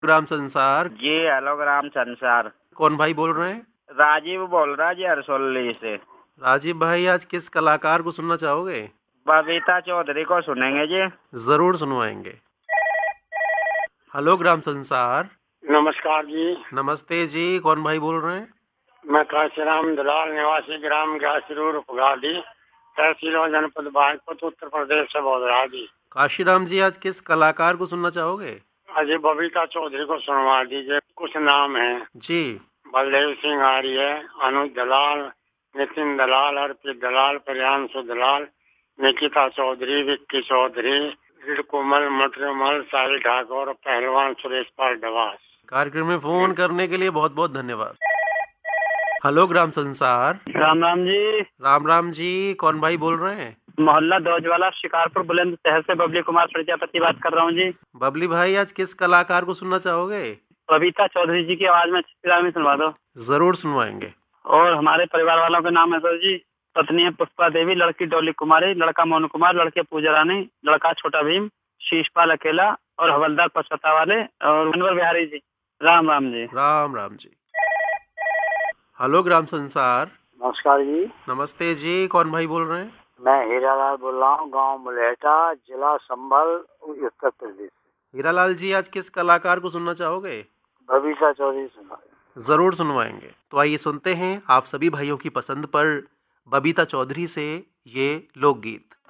ग्राम संसार। जी हेलो ग्राम संसार। कौन भाई बोल रहे हैं? राजीव बोल रहा जी हरसोली से। राजीव भाई, आज किस कलाकार को सुनना चाहोगे? बबीता चौधरी को सुनेंगे जी। जरूर सुनवाएंगे। हेलो ग्राम संसार। नमस्कार जी। नमस्ते जी, कौन भाई बोल रहे हैं? मैं काशीराम दलाल निवासी ग्राम ग्यासरूर उपगादी तहसील और जनपद बागपत उत्तर प्रदेश से बोल रहा जी। काशीराम जी, आज किस कलाकार को सुनना चाहोगे? अजय बबीता चौधरी को सुनवा दीजिए। कुछ नाम है जी। बलदेव सिंह आर्य, अनुज दलाल, नितिन दलाल, अर्पित दलाल, प्रियांशु दलाल, निकिता चौधरी, विक्की चौधरी, कोमल मटरमल, साहिल ठाकुर और पहलवान सुरेश पाल डवास। कार्यक्रम में फोन करने के लिए बहुत बहुत धन्यवाद। हेलो ग्राम संसार। राम राम जी। राम राम जी, कौन भाई बोल रहे हैं? मोहल्ला दौजवाला शिकारपुर बुलंदशहर से बबली कुमार प्रजापति बात कर रहा हूँ जी। बबली भाई, आज किस कलाकार को सुनना चाहोगे? बबीता चौधरी जी की आवाज में चित्रा में सुनवा दो। जरूर सुनवाएंगे। और हमारे परिवार वालों के नाम है सर जी। पत्नी है पुष्पा देवी, लड़की डोली कुमारी, लड़का मोनू कुमार, लड़के पूजा रानी, लड़का छोटा भीम, शीशपाल अकेला और हवलदार पचहत्ता वाले और अनवर बिहारी जी। राम राम जी। राम राम जी। हेलो ग्राम संसार। नमस्कार जी। नमस्ते जी, कौन भाई बोल रहे हैं? मैं हीरालाल बोल रहा हूँ, गांव मुलेटा, जिला संभल, उत्तर प्रदेश। हीरालाल जी, आज किस कलाकार को सुनना चाहोगे? बबीता चौधरी सुना। जरूर सुनवाएंगे। तो आइए सुनते हैं आप सभी भाइयों की पसंद पर बबीता चौधरी से ये लोकगीत।